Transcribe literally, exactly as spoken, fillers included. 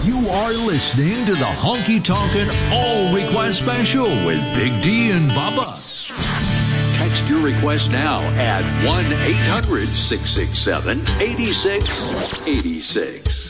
You are listening to the Honky Tonkin' All Request Special with Big D and Bubba. Text your request now at one eight hundred six six seven eight six eight six.